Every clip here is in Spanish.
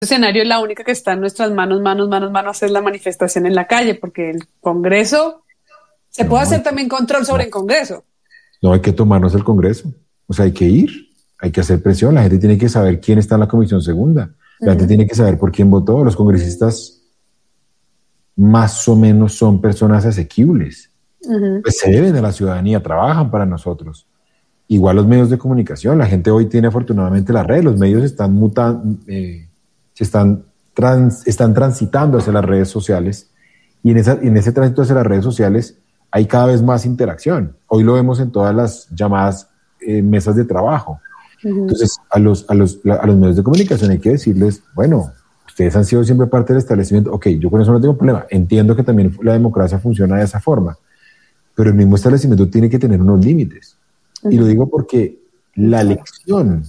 escenario la única que está en nuestras manos es la manifestación en la calle, porque el Congreso, se puede No, hacer también control sobre no, el Congreso. no hay que tomarnos el Congreso. O sea, hay que ir, hay que hacer presión. La gente tiene que saber quién está en la Comisión Segunda. La gente tiene que saber por quién votó. Los congresistas más o menos son personas asequibles. Pues se deben a la ciudadanía, trabajan para nosotros. Igual los medios de comunicación. La gente hoy tiene afortunadamente las redes. Los medios están mutando, están transitando hacia las redes sociales. Y en ese tránsito hacia las redes sociales hay cada vez más interacción. Hoy lo vemos en todas las llamadas mesas de trabajo. Entonces, a los medios de comunicación hay que decirles, bueno, ustedes han sido siempre parte del establecimiento. Ok, yo con eso no tengo problema. Entiendo que también la democracia funciona de esa forma, pero el mismo establecimiento tiene que tener unos límites. Y lo digo porque la elección,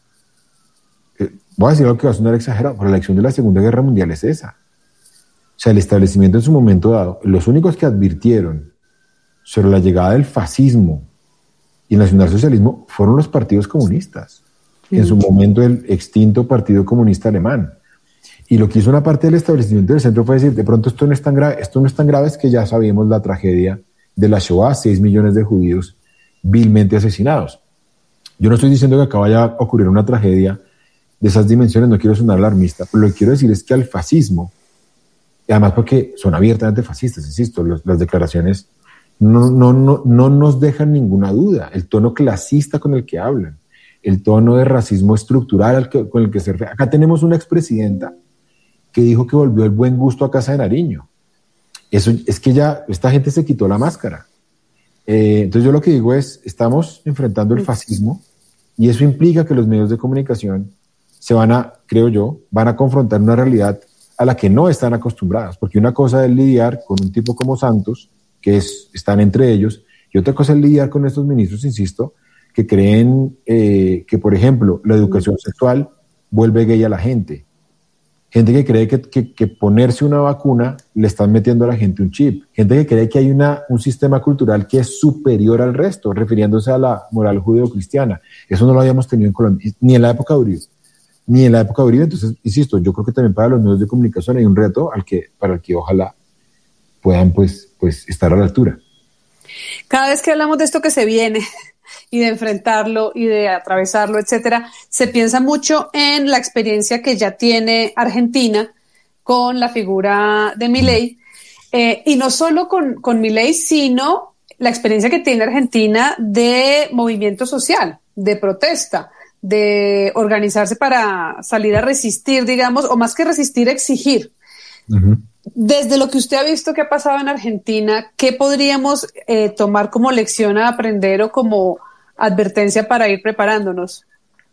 voy a decir algo que va a sonar exagerado, pero la elección de la Segunda Guerra Mundial es esa. O sea, el establecimiento en su momento dado, los únicos que advirtieron sobre la llegada del fascismo y el nacionalsocialismo fueron los partidos comunistas. En su momento el extinto Partido Comunista Alemán. Y lo que hizo una parte del establecimiento del centro fue decir, de pronto esto no es tan grave, es que ya sabíamos la tragedia de la Shoah, 6 millones de judíos vilmente asesinados. Yo no estoy diciendo que acá vaya a ocurrir una tragedia de esas dimensiones, no quiero sonar alarmista, pero lo que quiero decir es que al fascismo, y además porque son abiertamente fascistas, insisto, las declaraciones no nos dejan ninguna duda, el tono clasista con el que hablan, el tono de racismo estructural con el que se refiere. Acá tenemos una expresidenta que dijo que volvió el buen gusto a Casa de Nariño. Eso es que ya esta gente se quitó la máscara. Entonces yo lo que digo es, estamos enfrentando el fascismo y eso implica que los medios de comunicación creo yo, van a confrontar una realidad a la que no están acostumbradas, porque una cosa es lidiar con un tipo como Santos, están entre ellos, y otra cosa es lidiar con estos ministros, insisto, que creen que, por ejemplo, la educación sexual vuelve gay a la gente. Gente que cree que ponerse una vacuna le están metiendo a la gente un chip. Gente que cree que hay un sistema cultural que es superior al resto, refiriéndose a la moral judeocristiana. Eso no lo habíamos tenido en Colombia, ni en la época de Uribe. Entonces, insisto, yo creo que también para los medios de comunicación hay un reto para el que ojalá puedan pues estar a la altura. Cada vez que hablamos de esto que se viene y de enfrentarlo y de atravesarlo, etcétera, se piensa mucho en la experiencia que ya tiene Argentina con la figura de Milei, y no solo con Milei, sino la experiencia que tiene Argentina de movimiento social, de protesta, de organizarse para salir a resistir, digamos, o más que resistir, exigir. Desde lo que usted ha visto que ha pasado en Argentina, ¿qué podríamos tomar como lección a aprender o como advertencia para ir preparándonos?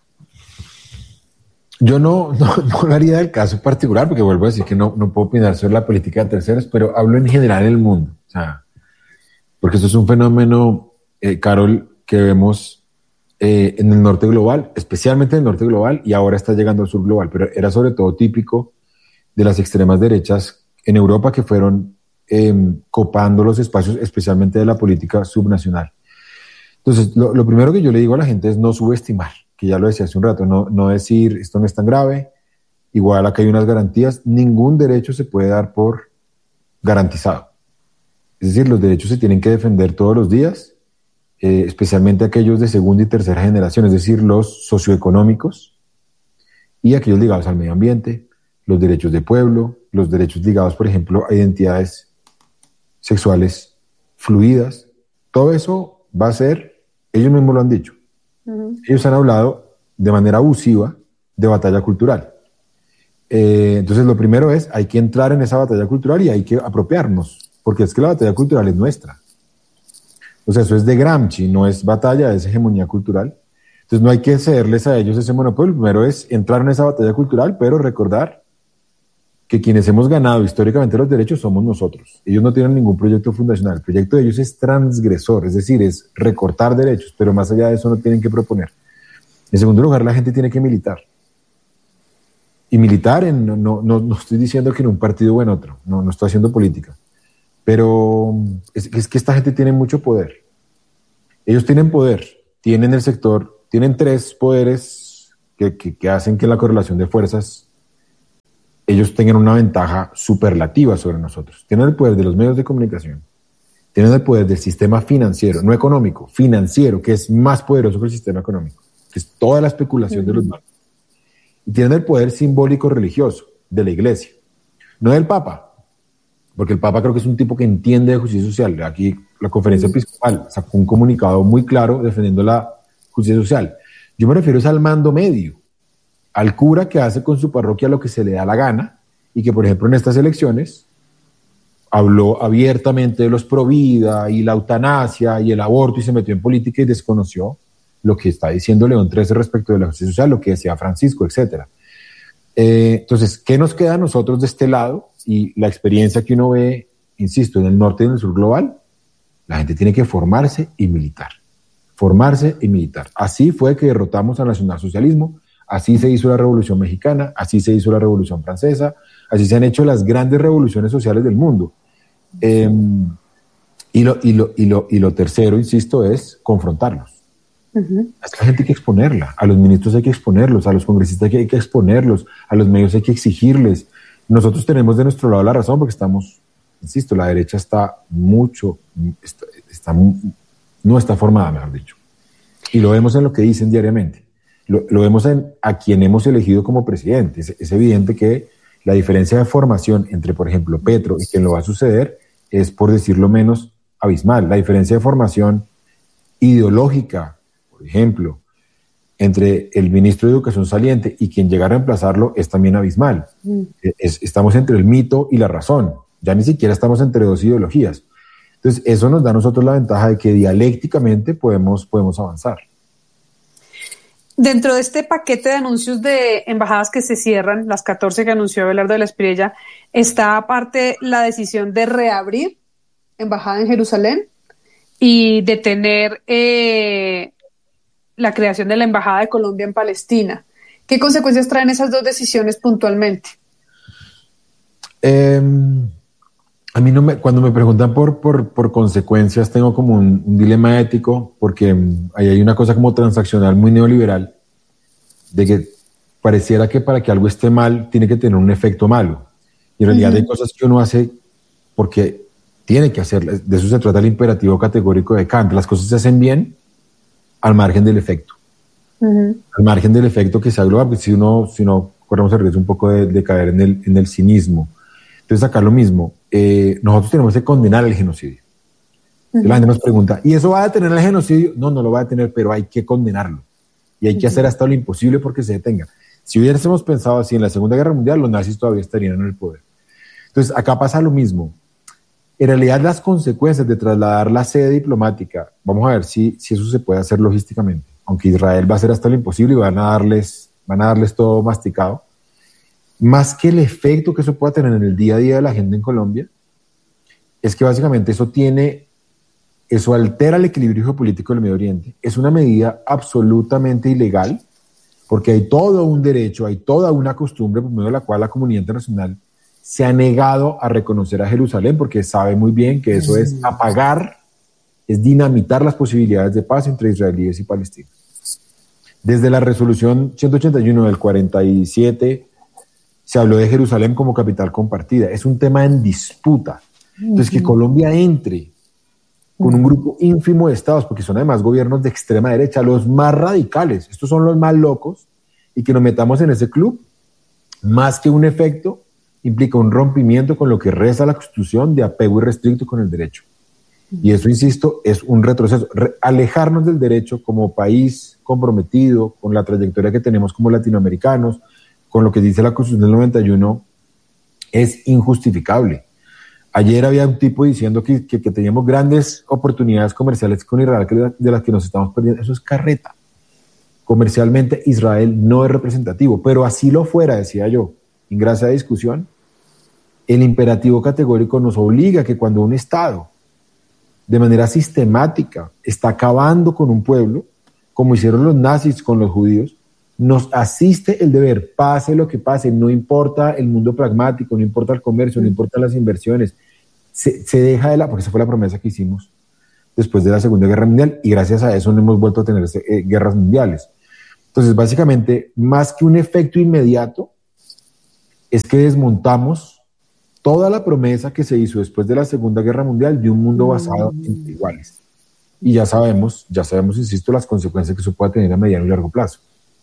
Yo no hablaría del caso particular, porque vuelvo a decir que no puedo opinar sobre la política de terceros, pero hablo en general en el mundo. O sea, porque esto es un fenómeno, Carol, que vemos en el norte global, especialmente en el norte global, y ahora está llegando al sur global, pero era sobre todo típico de las extremas derechas en Europa que fueron copando los espacios, especialmente de la política subnacional. Entonces, lo primero que yo le digo a la gente es no subestimar, que ya lo decía hace un rato, no decir esto no es tan grave, igual acá hay unas garantías, ningún derecho se puede dar por garantizado. Es decir, los derechos se tienen que defender todos los días, especialmente aquellos de segunda y tercera generación, es decir, los socioeconómicos y aquellos ligados al medio ambiente, los derechos de pueblo, los derechos ligados, por ejemplo, a identidades sexuales fluidas. Todo eso va a ser, ellos mismos lo han dicho. Ellos han hablado de manera abusiva de batalla cultural. Entonces, lo primero es, hay que entrar en esa batalla cultural y hay que apropiarnos, porque es que la batalla cultural es nuestra. O sea, eso es de Gramsci, no es batalla, es hegemonía cultural. Entonces, no hay que cederles a ellos ese monopolio. Lo primero es entrar en esa batalla cultural, pero recordar que quienes hemos ganado históricamente los derechos somos nosotros. Ellos no tienen ningún proyecto fundacional. El proyecto de ellos es transgresor, es decir, es recortar derechos, pero más allá de eso no tienen que proponer. En segundo lugar, la gente tiene que militar. Y militar, no estoy diciendo que en un partido o en otro, no estoy haciendo política, pero es que esta gente tiene mucho poder. Ellos tienen poder, tienen el sector, tienen tres poderes que hacen que la correlación de fuerzas ellos tengan una ventaja superlativa sobre nosotros. Tienen el poder de los medios de comunicación, tienen el poder del sistema financiero, no económico, financiero, que es más poderoso que el sistema económico, que es toda la especulación de los bancos. Y tienen el poder simbólico religioso de la iglesia, no del Papa, porque el Papa creo que es un tipo que entiende de justicia social. Aquí la conferencia episcopal sacó un comunicado muy claro defendiendo la justicia social. Yo me refiero al mando medio, al cura que hace con su parroquia lo que se le da la gana y que, por ejemplo, en estas elecciones habló abiertamente de los provida y la eutanasia y el aborto y se metió en política y desconoció lo que está diciendo León XIII respecto de la justicia social, lo que decía Francisco, etcétera. Entonces, ¿qué nos queda a nosotros de este lado? Y la experiencia que uno ve, insisto, en el norte y en el sur global, la gente tiene que formarse y militar. Formarse y militar. Así fue que derrotamos al nacionalsocialismo, así se hizo la Revolución Mexicana, así se hizo la Revolución Francesa, así se han hecho las grandes revoluciones sociales del mundo. Y lo tercero, insisto, es confrontarlos. A esta gente hay que exponerla, a los ministros hay que exponerlos, a los congresistas hay que exponerlos, a los medios hay que exigirles. Nosotros tenemos de nuestro lado la razón porque estamos, insisto, la derecha está no está formada, mejor dicho. Y lo vemos en lo que dicen diariamente. Lo vemos a quien hemos elegido como presidente. Es evidente que la diferencia de formación entre, por ejemplo, Petro y quien lo va a suceder es, por decirlo menos, abismal. La diferencia de formación ideológica, por ejemplo, entre el ministro de Educación saliente y quien llega a reemplazarlo es también abismal. Estamos entre el mito y la razón. Ya ni siquiera estamos entre dos ideologías. Entonces, eso nos da a nosotros la ventaja de que dialécticamente podemos avanzar. Dentro de este paquete de anuncios de embajadas que se cierran, las 14 que anunció Abelardo de la Espriella, está aparte la decisión de reabrir embajada en Jerusalén y de tener la creación de la embajada de Colombia en Palestina. ¿Qué consecuencias traen esas dos decisiones puntualmente? A mí cuando me preguntan por consecuencias, tengo como un dilema ético, porque ahí hay una cosa como transaccional muy neoliberal, de que pareciera que para que algo esté mal, tiene que tener un efecto malo. Y en realidad hay cosas que uno hace porque tiene que hacerlas. De eso se trata el imperativo categórico de Kant. Las cosas se hacen bien al margen del efecto. Al margen del efecto que sea global, porque si no corremos el riesgo un poco de caer en el cinismo. Entonces, acá lo mismo. Nosotros tenemos que condenar el genocidio. La gente nos pregunta, ¿y eso va a detener el genocidio? No, no lo va a detener, pero hay que condenarlo. Y hay que hacer hasta lo imposible porque se detenga. Si hubiésemos pensado así en la Segunda Guerra Mundial, los nazis todavía estarían en el poder. Entonces, acá pasa lo mismo. En realidad, las consecuencias de trasladar la sede diplomática, vamos a ver si eso se puede hacer logísticamente. Aunque Israel va a hacer hasta lo imposible y van a darles todo masticado. Más que el efecto que eso pueda tener en el día a día de la gente en Colombia, es que básicamente eso altera el equilibrio geopolítico del Medio Oriente. Es una medida absolutamente ilegal, porque hay todo un derecho, hay toda una costumbre por medio de la cual la comunidad internacional se ha negado a reconocer a Jerusalén, porque sabe muy bien que eso es apagar, es dinamitar las posibilidades de paz entre israelíes y palestinos. Desde la resolución 181 del 47 se habló de Jerusalén como capital compartida. Es un tema en disputa. Entonces, que Colombia entre con un grupo ínfimo de estados, porque son además gobiernos de extrema derecha, los más radicales, estos son los más locos, y que nos metamos en ese club, más que un efecto, implica un rompimiento con lo que reza la Constitución de apego irrestricto con el derecho. Y eso, insisto, es un retroceso. Alejarnos del derecho como país comprometido con la trayectoria que tenemos como latinoamericanos, con lo que dice la Constitución del 91, es injustificable. Ayer había un tipo diciendo que teníamos grandes oportunidades comerciales con Israel de las que nos estamos perdiendo. Eso es carreta. Comercialmente Israel no es representativo, pero así lo fuera, decía yo, en gracia de discusión, el imperativo categórico nos obliga a que cuando un Estado de manera sistemática está acabando con un pueblo, como hicieron los nazis con los judíos, nos asiste el deber, pase lo que pase, no importa el mundo pragmático, no importa el comercio, no importan las inversiones, se deja de porque esa fue la promesa que hicimos después de la Segunda Guerra Mundial, y gracias a eso no hemos vuelto a tener guerras mundiales. Entonces, básicamente, más que un efecto inmediato, es que desmontamos toda la promesa que se hizo después de la Segunda Guerra Mundial de un mundo basado en iguales. Y ya sabemos, insisto, las consecuencias que eso pueda tener a mediano y largo plazo.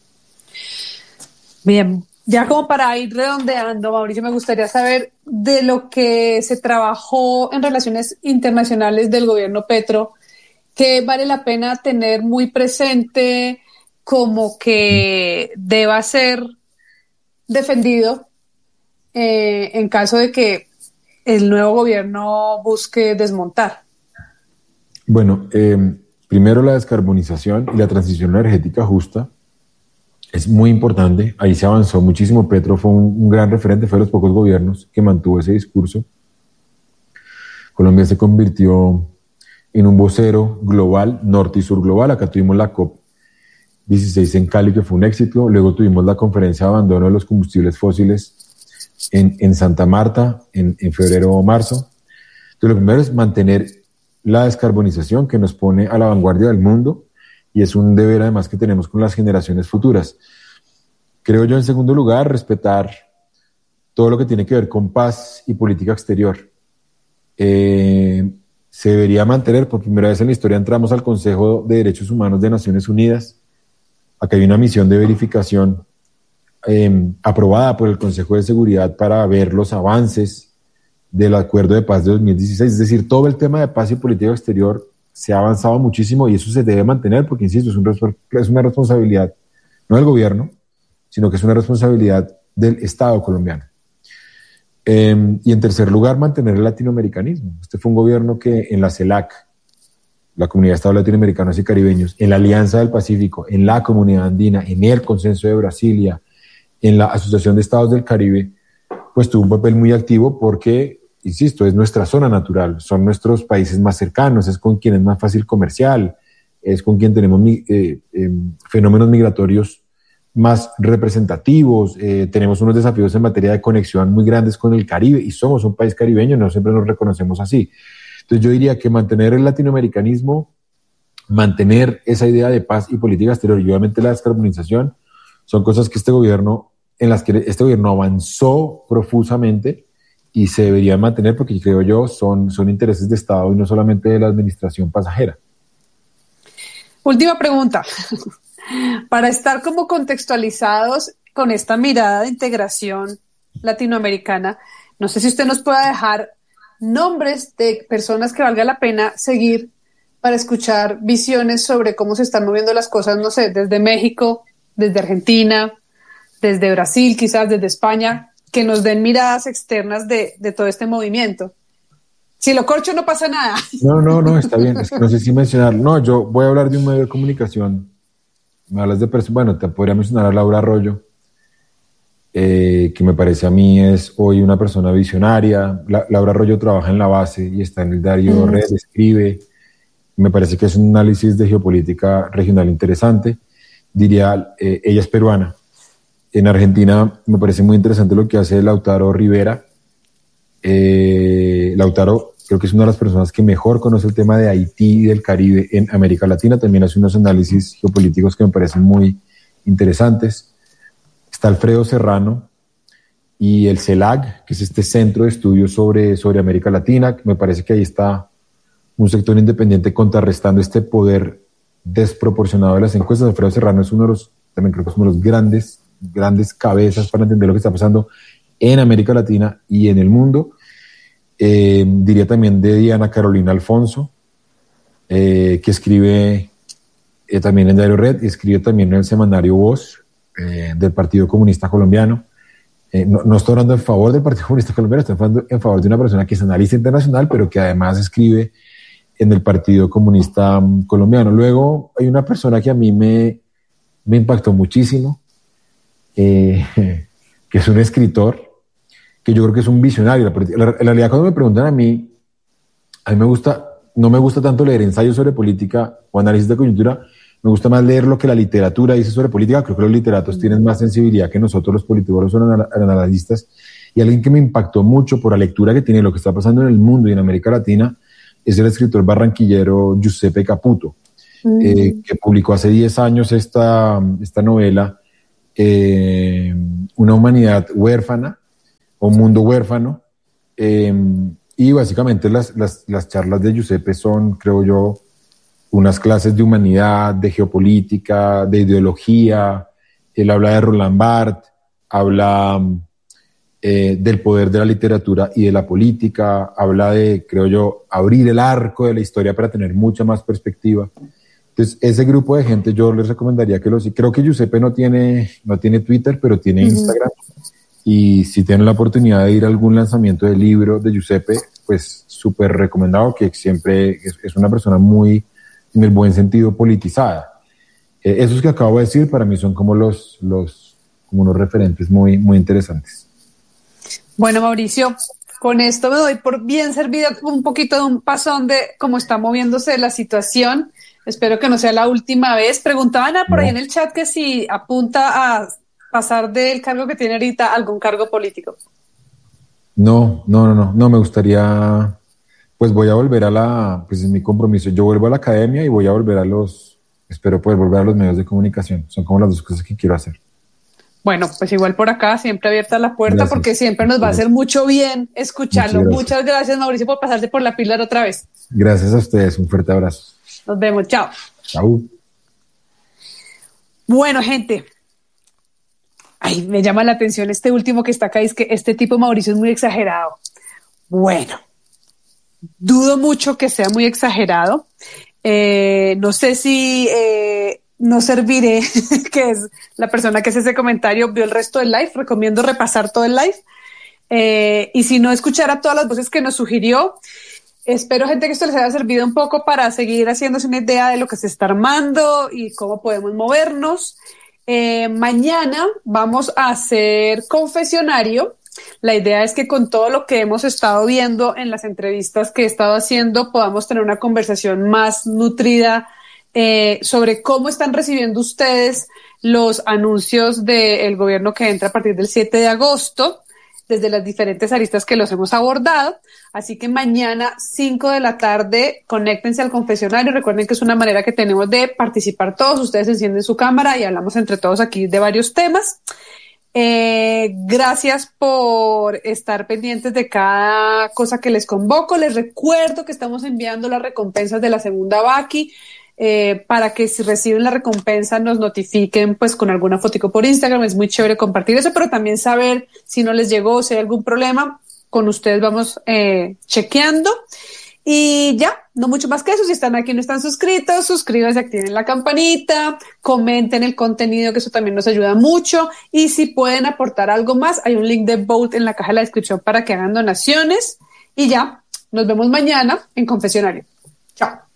Bien, ya como para ir redondeando, Mauricio, me gustaría saber de lo que se trabajó en relaciones internacionales del gobierno Petro, que vale la pena tener muy presente como que deba ser defendido en caso de que el nuevo gobierno busque desmontar. Bueno, primero la descarbonización y la transición energética justa es muy importante. Ahí se avanzó muchísimo. Petro fue un gran referente, fue de los pocos gobiernos que mantuvo ese discurso. Colombia se convirtió en un vocero global, norte y sur global. Acá tuvimos la COP16 en Cali, que fue un éxito. Luego tuvimos la conferencia de abandono de los combustibles fósiles en Santa Marta en febrero o marzo. Entonces, lo primero es mantener la descarbonización, que nos pone a la vanguardia del mundo, y es un deber además que tenemos con las generaciones futuras. Creo yo, en segundo lugar, respetar todo lo que tiene que ver con paz y política exterior. Se debería mantener, por primera vez en la historia entramos al Consejo de Derechos Humanos de Naciones Unidas. Acá hay una misión de verificación aprobada por el Consejo de Seguridad para ver los avances del Acuerdo de Paz de 2016, es decir, todo el tema de paz y política exterior se ha avanzado muchísimo y eso se debe mantener porque, insisto, es una responsabilidad no del gobierno, sino que es una responsabilidad del Estado colombiano. Y en tercer lugar, mantener el latinoamericanismo. Este fue un gobierno que en la CELAC, la Comunidad de Estados Latinoamericanos y Caribeños, en la Alianza del Pacífico, en la Comunidad Andina, en el Consenso de Brasilia, en la Asociación de Estados del Caribe, pues tuvo un papel muy activo porque, insisto, es nuestra zona natural, son nuestros países más cercanos, es con quien es más fácil comercial, es con quien tenemos fenómenos migratorios más representativos, tenemos unos desafíos en materia de conexión muy grandes con el Caribe y somos un país caribeño, no siempre nos reconocemos así. Entonces yo diría que mantener el latinoamericanismo, mantener esa idea de paz y política exterior y obviamente la descarbonización son cosas que en las que este gobierno avanzó profusamente y se deberían mantener porque creo yo son intereses de Estado y no solamente de la administración pasajera. Última pregunta. Para estar como contextualizados con esta mirada de integración latinoamericana, no sé si usted nos pueda dejar nombres de personas que valga la pena seguir para escuchar visiones sobre cómo se están moviendo las cosas, no sé, desde México, desde Argentina, desde Brasil, quizás desde España, que nos den miradas externas de todo este movimiento. Si lo corcho no pasa nada. No, está bien. Es que no sé si mencionar. No, yo voy a hablar de un medio de comunicación. Me hablas de personas. Bueno, te podría mencionar a Laura Arroyo, que me parece a mí es hoy una persona visionaria. Laura Arroyo trabaja en La Base y está en el diario Red, escribe. Me parece que es un análisis de geopolítica regional interesante. Diría, ella es peruana. En Argentina me parece muy interesante lo que hace Lautaro Rivera. Lautaro creo que es una de las personas que mejor conoce el tema de Haití y del Caribe en América Latina. También hace unos análisis geopolíticos que me parecen muy interesantes. Está Alfredo Serrano y el CELAC, que es este centro de estudios sobre América Latina. Me parece que ahí está un sector independiente contrarrestando este poder desproporcionado de las encuestas. Alfredo Serrano es también creo que es uno de los grandes cabezas para entender lo que está pasando en América Latina y en el mundo. Diría también de Diana Carolina Alfonso, que escribe también en Diario Red y escribe también en el semanario Voz del Partido Comunista Colombiano. No estoy hablando en favor del Partido Comunista Colombiano, estoy hablando en favor de una persona que es analista internacional, pero que además escribe en el Partido Comunista Colombiano. Luego hay una persona que a mí me impactó muchísimo, que es un escritor, que yo creo que es un visionario. En realidad, cuando me preguntan a mí no me gusta tanto leer ensayos sobre política o análisis de coyuntura, me gusta más leer lo que la literatura dice sobre política. Creo que los literatos tienen más sensibilidad que nosotros los politólogos o analistas, y alguien que me impactó mucho por la lectura que tiene lo que está pasando en el mundo y en América Latina es el escritor barranquillero Giuseppe Caputo, que publicó hace 10 años esta novela, Una humanidad huérfana, o Mundo Huérfano. Y básicamente las charlas de Giuseppe son, creo yo, unas clases de humanidad, de geopolítica, de ideología. Él habla de Roland Barthes, habla del poder de la literatura y de la política, habla de, creo yo, abrir el arco de la historia para tener mucha más perspectiva. Entonces, ese grupo de gente yo les recomendaría que creo que Giuseppe no tiene Twitter, pero tiene Instagram. Y si tienen la oportunidad de ir a algún lanzamiento de libro de Giuseppe, pues súper recomendado, que siempre es una persona muy, en el buen sentido, politizada. Esos que acabo de decir para mí son como como unos referentes muy, muy interesantes. Bueno, Mauricio, con esto me doy por bien servido un poquito de un pasón de cómo está moviéndose la situación. Espero que no sea la última vez. Preguntaban por ahí en el chat que si apunta a pasar del cargo que tiene ahorita a algún cargo político. No, me gustaría, pues voy a volver pues es mi compromiso. Yo vuelvo a la academia y voy a volver espero poder volver a los medios de comunicación. Son como las dos cosas que quiero hacer. Bueno, pues igual por acá, siempre abierta la puerta. Gracias. Porque siempre nos va a hacer mucho bien escucharlo. Muchas gracias, Mauricio, por pasarte por la píldora otra vez. Gracias a ustedes, un fuerte abrazo. Nos vemos, chao. Chao. Bueno, gente. Ay, me llama la atención este último que está acá, es que este tipo Mauricio es muy exagerado. Bueno, dudo mucho que sea muy exagerado. No sé si no serviré, que es la persona que hace ese comentario, vio el resto del live. Recomiendo repasar todo el live. Y si no escuchara todas las voces que nos sugirió, espero, gente, que esto les haya servido un poco para seguir haciéndose una idea de lo que se está armando y cómo podemos movernos. Mañana vamos a hacer confesionario. La idea es que con todo lo que hemos estado viendo en las entrevistas que he estado haciendo podamos tener una conversación más nutrida sobre cómo están recibiendo ustedes los anuncios del gobierno que entra a partir del 7 de agosto, desde las diferentes aristas que los hemos abordado. Así que mañana, 5 de la tarde, conéctense al confesionario. Recuerden que es una manera que tenemos de participar todos. Ustedes encienden su cámara y hablamos entre todos aquí de varios temas. Gracias por estar pendientes de cada cosa que les convoco. Les recuerdo que estamos enviando las recompensas de la segunda Vaki. Para que si reciben la recompensa nos notifiquen pues con alguna fotico por Instagram. Es muy chévere compartir eso, pero también saber si no les llegó, si hay algún problema, con ustedes vamos chequeando. Y ya, no mucho más que eso. Si están aquí y no están suscritos, suscríbanse, activen la campanita, comenten el contenido, que eso también nos ayuda mucho. Y si pueden aportar algo más, hay un link de Vote en la caja de la descripción para que hagan donaciones. Y ya, nos vemos mañana en Confesionario. Chao.